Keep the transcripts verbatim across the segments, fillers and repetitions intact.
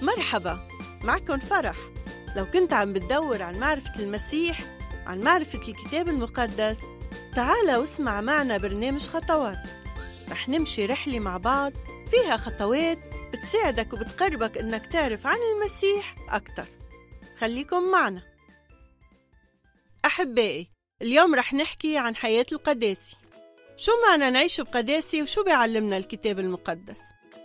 مرحبا، معكم فرح. لو كنت عم بتدور عن معرفة المسيح، عن معرفة الكتاب المقدس، تعال واسمع معنا برنامج خطوات. رح نمشي رحلة مع بعض فيها خطوات بتساعدك وبتقربك إنك تعرف عن المسيح أكتر. خليكم معنا. أحبائي، اليوم رح نحكي عن حياة القداسي. شو معنى نعيش بقداسي وشو بيعلمنا الكتاب المقدس؟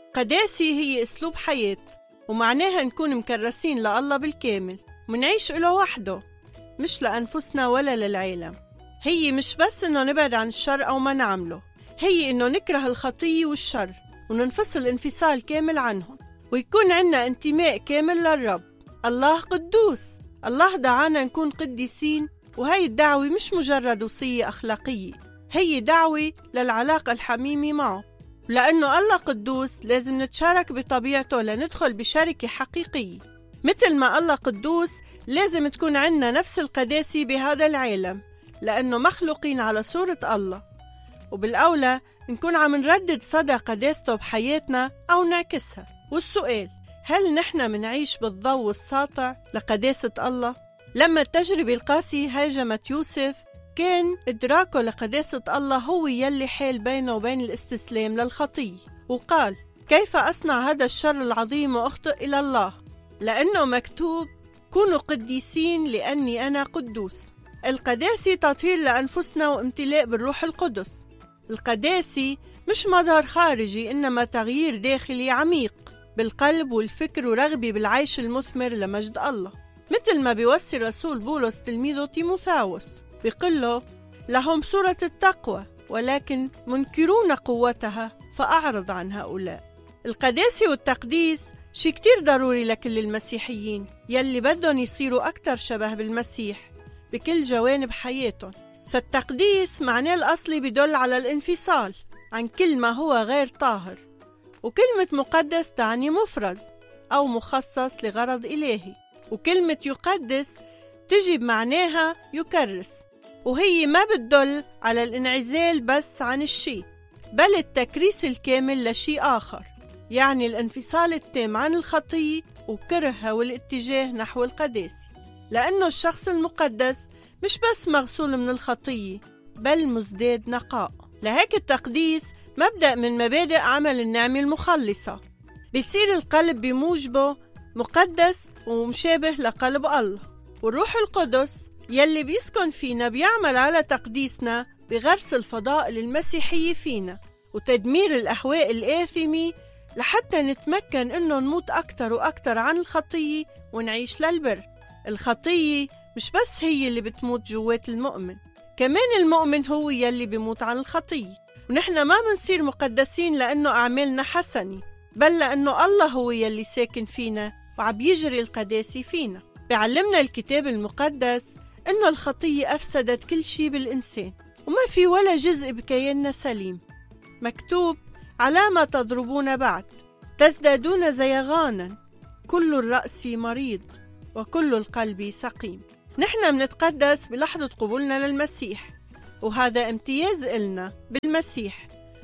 قداسي هي أسلوب حياة، ومعناها نكون مكرسين لله بالكامل، منعيش له وحده، مش لأنفسنا ولا للعالم. هي مش بس إنه نبعد عن الشر أو ما نعمله، هي إنه نكره الخطية والشر وننفصل انفصال كامل عنهم، ويكون عنا انتماء كامل للرب. الله قدوس، الله دعانا نكون قديسين، وهي الدعوة مش مجرد وصية أخلاقية، هي دعوة للعلاقة الحميمة معه. لأنه الله قدوس لازم نتشارك بطبيعته لندخل بشركة حقيقية. مثل ما الله قدوس لازم تكون عنا نفس القداسة بهذا العالم، لأنه مخلوقين على صورة الله، وبالأولى نكون عم نردد صدى قداسته بحياتنا أو نعكسها. والسؤال، هل نحن منعيش بالضوء الساطع لقداسة الله؟ لما التجربة القاسية هاجمت يوسف، كان إدراكه لقداسة الله هو يلي حال بينه وبين الاستسلام للخطية، وقال: كيف أصنع هذا الشر العظيم وأخطئ إلى الله؟ لأنه مكتوب: كونوا قديسين لأني أنا قدوس. القداسة تطهير لأنفسنا وامتلاء بالروح القدس. القداسة مش مظهر خارجي، إنما تغيير داخلي عميق بالقلب والفكر ورغبة بالعيش المثمر لمجد الله. مثل ما بيوصي رسول بولس تلميذه تيموثاوس، بيقول له: لهم صورة التقوى ولكن منكرون قوتها، فأعرض عن هؤلاء. القداسة والتقديس شي كتير ضروري لكل المسيحيين يلي بدهم يصيروا أكتر شبه بالمسيح بكل جوانب حياتهم. فالتقديس معناه الأصلي بدل على الانفصال عن كل ما هو غير طاهر، وكلمة مقدس تعني مفرز أو مخصص لغرض إلهي، وكلمة يقدس تجي بمعناها يكرس، وهي ما بتدل على الانعزال بس عن الشيء، بل التكريس الكامل لشيء آخر، يعني الانفصال التام عن الخطية وكرهها والاتجاه نحو القداسة. لأنه الشخص المقدس مش بس مغسول من الخطية، بل مزداد نقاء. لهيك التقديس مبدأ من مبادئ عمل النعمة المخلصة. بيصير القلب بموجبه مقدس ومشابه لقلب الله، والروح القدس يلي بيسكن فينا بيعمل على تقديسنا بغرس الفضائل المسيحية فينا وتدمير الأهواء الآثمة، لحتى نتمكن إنه نموت أكتر وأكتر عن الخطية ونعيش للبر. الخطية مش بس هي اللي بتموت جوات المؤمن، كمان المؤمن هو يلي بيموت عن الخطية. ونحن ما بنصير مقدسين لأنه أعمالنا حسنة، بل لأنه الله هو يلي ساكن فينا وعم يجري القداسة فينا. بيعلمنا الكتاب المقدس إنه الخطية أفسدت كل شيء بالإنسان، وما في ولا جزء بكياننا سليم. مكتوب: على ما تضربون بعد تزدادون زيغانا، كل الرأس مريض وكل القلب سقيم. نحن منتقدس بلحظة قبولنا للمسيح، وهذا امتياز إلنا بالمسيح،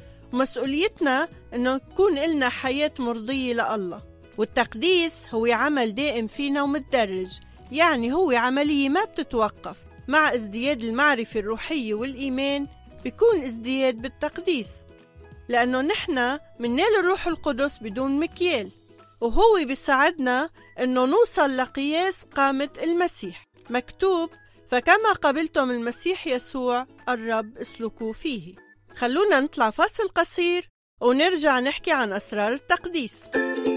ومسؤوليتنا إنه تكون إلنا حياة مرضية لله. والتقديس هو عمل دائم فينا ومتدرج، يعني هو عملية ما بتتوقف. مع ازدياد المعرفة الروحية والإيمان بيكون ازدياد بالتقديس، لأنه نحن مننال الروح القدس بدون مكيال، وهو بيساعدنا إنه نوصل لقياس قامة المسيح. مكتوب: فكما قبلتم المسيح يسوع الرب اسلكوا فيه. خلونا نطلع فاصل قصير ونرجع نحكي عن أسرار التقديس.